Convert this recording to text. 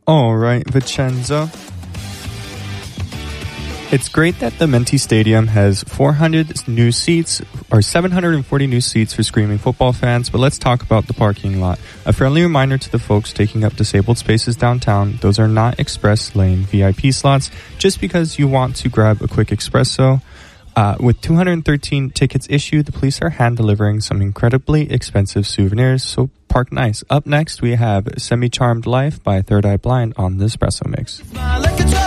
All right, Vincenzo. It's great that the Menti Stadium has 400 new seats, or 740 new seats for screaming football fans, but let's talk about the parking lot. A friendly reminder to the folks taking up disabled spaces downtown, those are not express lane VIP slots. Just because you want to grab a quick espresso, with 213 tickets issued, the police are hand-delivering some incredibly expensive souvenirs, so park nice. Up next, we have Semi-Charmed Life by Third Eye Blind on the Espresso Mix.